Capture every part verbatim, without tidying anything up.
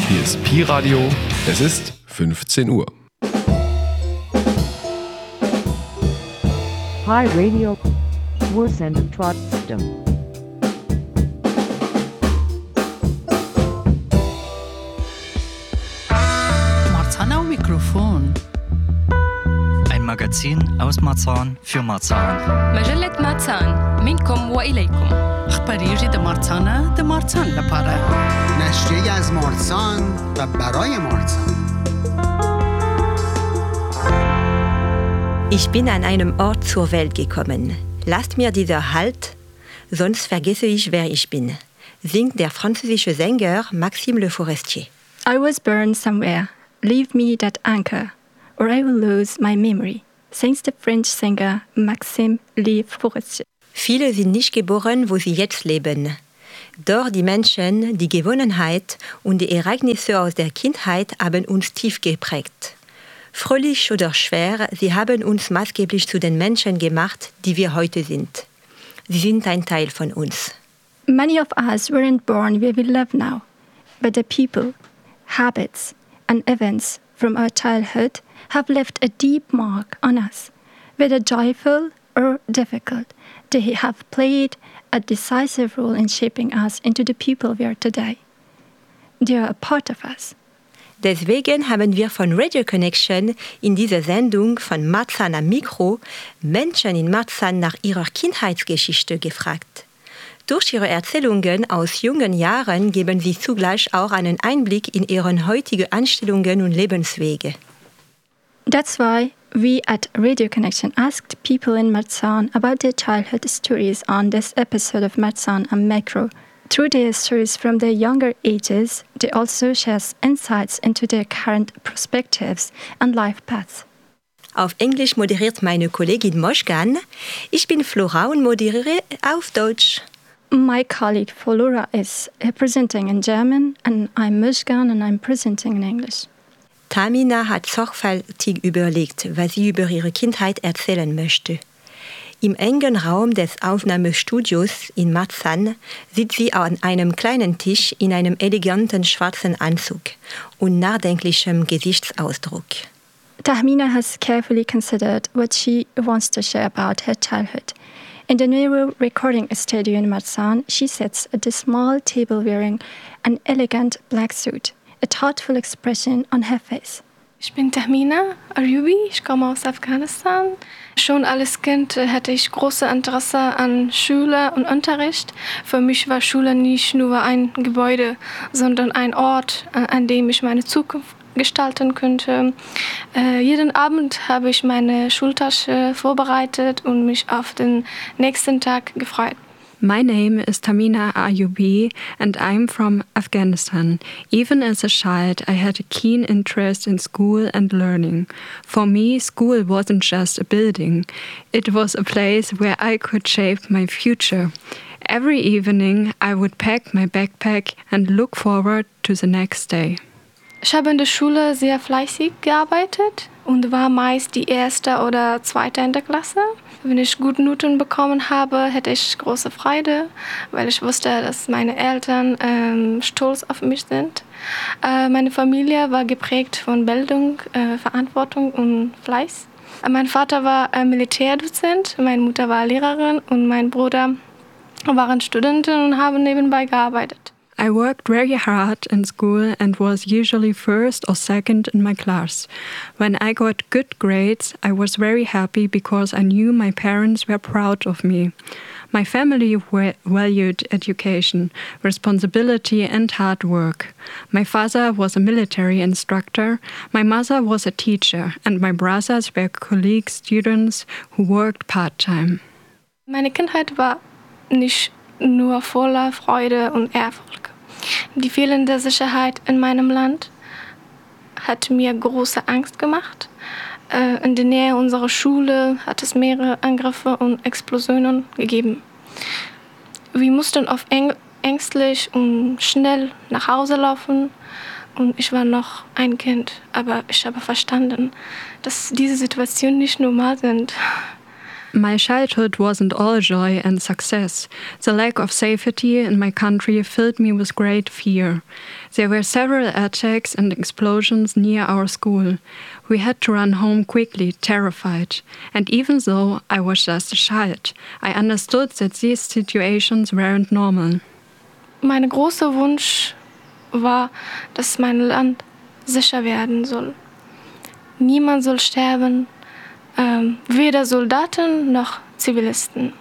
Hier ist Pi Radio. Es ist fünfzehn Uhr. Pi Radio. Wir sind trotzdem. Marzahn Mikrofon. Ein Magazin aus Marzahn für Marzahn. مجلة مارسان منكم وإليكم. أخباري جديدة مارسانا ده مارسان لپاره. نشریه از مارسان و برای مارسان. Ich bin an einem Ort zur Welt gekommen. Lasst mir dieser Halt, sonst vergesse ich, wer ich bin, singt der französische Sänger Maxime Le Forestier. I was born somewhere. Leave me that anchor, or I will lose my memory, sings the French singer Maxime Le Forestier. Viele sind nicht geboren, wo sie jetzt leben. Doch die Menschen, die Gewohnheit und die Ereignisse aus der Kindheit haben uns tief geprägt. Fröhlich oder schwer, sie haben uns maßgeblich zu den Menschen gemacht, die wir heute sind. Sie sind ein Teil von uns. Many of us weren't born where we live now, but the people, habits, and events from our childhood have left a deep mark on us, whether joyful or difficult. They have played a decisive role in shaping us into the people we are today. They are a part of us. Deswegen haben wir von Radio Connection in dieser Sendung von Marzahn am Mikro Menschen in Marzahn nach ihrer Kindheitsgeschichte gefragt. Durch ihre Erzählungen aus jungen Jahren geben sie zugleich auch einen Einblick in ihre heutigen Einstellungen und Lebenswege. That's why we at Radio Connection asked people in Marzahn about their childhood stories on this episode of Marzahn am Mikro. Through their stories from their younger ages, they also share insights into their current perspectives and life paths. Auf Englisch moderiert meine Kollegin Moschgan. Ich bin Flora und moderiere auf Deutsch. My colleague Flora is presenting in German and I'm Moschgan and I'm presenting in English. Tamina hat sorgfältig überlegt, was sie über ihre Kindheit erzählen möchte. Im engen Raum des Aufnahmestudios in Marzahn sitzt sie an einem kleinen Tisch in einem eleganten schwarzen Anzug und nachdenklichem Gesichtsausdruck. Tahmina has carefully considered what she wants to share about her childhood. In the new recording studio in Marzahn, she sits at a small table wearing an elegant black suit, a thoughtful expression on her face. Ich bin Tahmina Ayubi, ich komme aus Afghanistan. Schon als Kind hatte ich großes Interesse an Schule und Unterricht. Für mich war Schule nicht nur ein Gebäude, sondern ein Ort, an dem ich meine Zukunft gestalten könnte. Äh, jeden Abend habe ich meine Schultasche vorbereitet und mich auf den nächsten Tag gefreut. My name is Tamina Ayubi and I'm from Afghanistan. Even as a child, I had a keen interest in school and learning. For me, school wasn't just a building. It was a place where I could shape my future. Every evening, I would pack my backpack and look forward to the next day. Ich habe in der Schule sehr fleißig gearbeitet und war meist die erste oder zweite in der Klasse. Wenn ich gute Noten bekommen habe, hätte ich große Freude, weil ich wusste, dass meine Eltern ähm, stolz auf mich sind. Äh, meine Familie war geprägt von Bildung, äh, Verantwortung und Fleiß. Äh, mein Vater war äh, Militärdozent, meine Mutter war Lehrerin und mein Bruder waren Studenten und haben nebenbei gearbeitet. I worked very hard in school and was usually first or second in my class. When I got good grades, I was very happy because I knew my parents were proud of me. My family valued education, responsibility and hard work. My father was a military instructor, my mother was a teacher and my brothers were colleague students who worked part-time. Meine Kindheit war nicht nur voller Freude und Erfolg. Die fehlende Sicherheit in meinem Land hat mir große Angst gemacht. In der Nähe unserer Schule hat es mehrere Angriffe und Explosionen gegeben. Wir mussten oft ängstlich und schnell nach Hause laufen und ich war noch ein Kind, aber ich habe verstanden, dass diese Situationen nicht normal sind. My childhood wasn't all joy and success. The lack of safety in my country filled me with great fear. There were several attacks and explosions near our school. We had to run home quickly, terrified. And even though I was just a child, I understood that these situations weren't normal. Mein großer Wunsch war, dass mein Land sicher werden soll. Niemand soll sterben, ähm, weder Soldaten noch Zivilisten.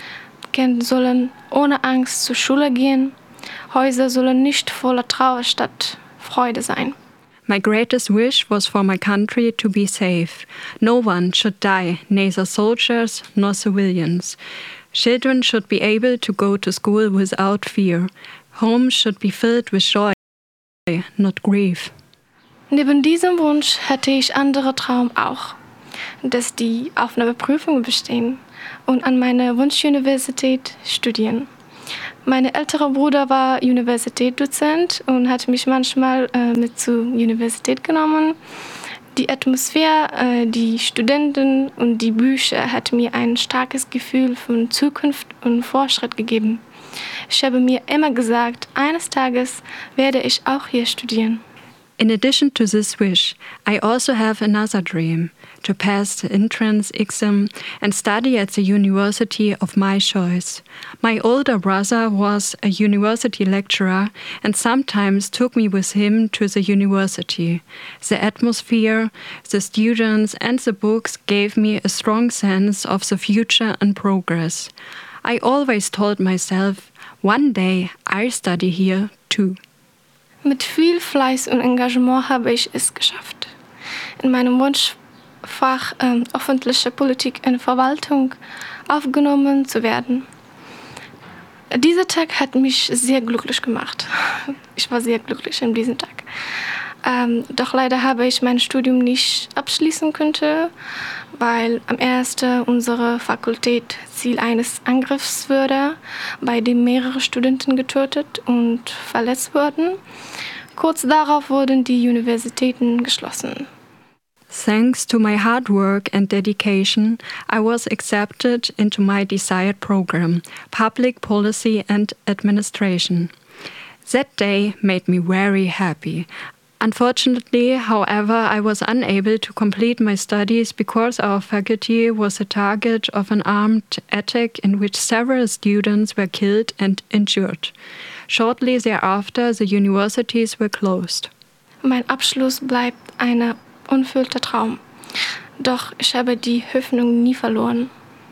Kinder sollen ohne Angst zur Schule gehen. Häuser sollen nicht voller Trauer statt Freude sein. My greatest wish was for my country to be safe. No one should die, neither soldiers nor civilians. Children should be able to go to school without fear. Homes should be filled with joy, not grief. Neben diesem Wunsch hätte ich andere Traum auch, dass die Aufnahmeprüfungen bestehen und an meiner Wunschuniversität studieren. Mein älterer Bruder war Universitätsdozent und hat mich manchmal äh, mit zur Universität genommen. Die Atmosphäre, äh, die Studenten und die Bücher hat mir ein starkes Gefühl von Zukunft und Fortschritt gegeben. Ich habe mir immer gesagt, eines Tages werde ich auch hier studieren. In addition to this wish, I also have another dream, to pass the entrance exam and study at the university of my choice. My older brother was a university lecturer and sometimes took me with him to the university. The atmosphere, the students and the books gave me a strong sense of the future and progress. I always told myself, one day I'll study here too. Mit viel Fleiß und Engagement habe ich es geschafft. In meinem Wunschfach ähm, öffentliche Politik in Verwaltung aufgenommen zu werden. Dieser Tag hat mich sehr glücklich gemacht. Ich war sehr glücklich an diesem Tag. Ähm, doch leider habe ich mein Studium nicht abschließen können, weil am ersten unsere Fakultät Ziel eines Angriffs wurde, bei dem mehrere Studenten getötet und verletzt wurden. Kurz darauf wurden die Universitäten geschlossen. Thanks to my hard work and dedication, I was accepted into my desired program, Public Policy and Administration. That day made me very happy. Unfortunately, however, I was unable to complete my studies because our faculty was the target of an armed attack in which several students were killed and injured. Shortly thereafter, the universities were closed. Mein Abschluss bleibt ein unerfüllter Traum. Doch ich habe die Hoffnung nie verloren.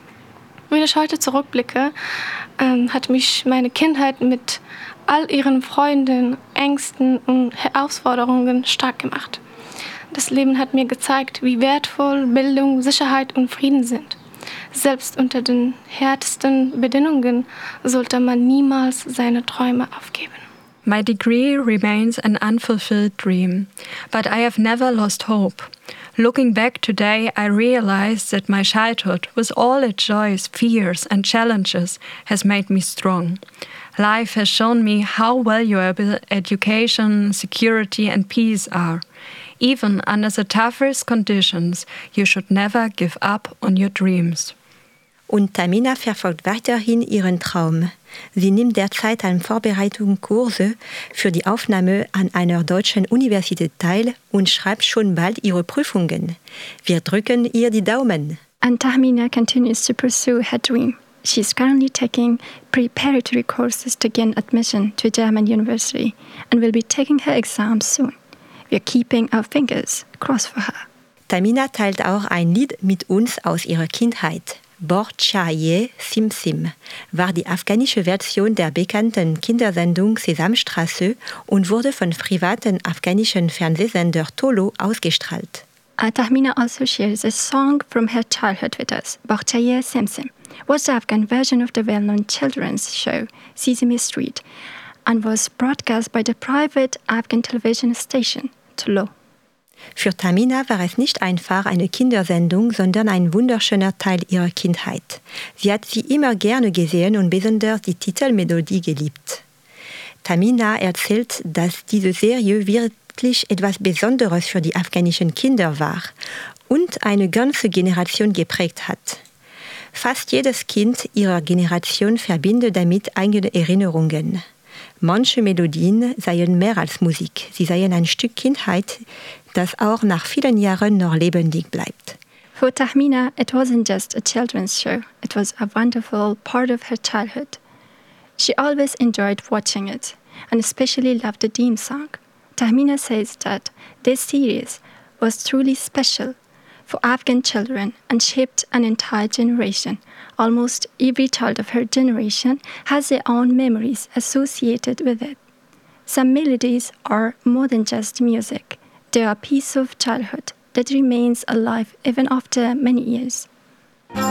Wenn ich heute zurückblicke, ähm, hat mich meine Kindheit mit all ihren Freunden, Ängsten und Herausforderungen stark gemacht. Das Leben hat mir gezeigt, wie wertvoll Bildung, Sicherheit und Frieden sind. Selbst unter den härtesten Bedingungen sollte man niemals seine Träume aufgeben. My degree remains an unfulfilled dream, but I have never lost hope. Looking back today, I realize that my childhood, with all its joys, fears and challenges, has made me strong. Life has shown me how valuable education, security and peace are. Even under the toughest conditions, you should never give up on your dreams. Und Tamina verfolgt weiterhin ihren Traum. Sie nimmt derzeit an Vorbereitungskurse für die Aufnahme an einer deutschen Universität teil und schreibt schon bald ihre Prüfungen. Wir drücken ihr die Daumen. And Tamina continues to pursue her dream. She's currently taking preparatory courses to gain admission to a German university and will be taking her exams soon. We're keeping our fingers crossed for her. Tamina teilt auch ein Lied mit uns aus ihrer Kindheit. Borcha Ye Sim Sim war die afghanische Version der bekannten Kindersendung Sesamstraße und wurde von privaten afghanischen Fernsehsender Tolo ausgestrahlt. Uh, Tahmina also shares a song from her childhood with us. Borcha Ye Sim Sim was the Afghan version of the well-known children's show Sesame Street and was broadcast by the private Afghan television station Tolo. Für Tamina war es nicht einfach eine Kindersendung, sondern ein wunderschöner Teil ihrer Kindheit. Sie hat sie immer gerne gesehen und besonders die Titelmelodie geliebt. Tamina erzählt, dass diese Serie wirklich etwas Besonderes für die afghanischen Kinder war und eine ganze Generation geprägt hat. Fast jedes Kind ihrer Generation verbindet damit eigene Erinnerungen. Manche Melodien seien mehr als Musik. Sie seien ein Stück Kindheit, das auch nach vielen Jahren noch lebendig bleibt. For Tahmina, it wasn't just a children's show. It was a wonderful part of her childhood. She always enjoyed watching it, and especially loved the theme song. Tahmina says that this series was truly special for Afghan children and shaped an entire generation. Almost every child of her generation has their own memories associated with it. Some melodies are more than just music. They are a piece of childhood that remains alive even after many years.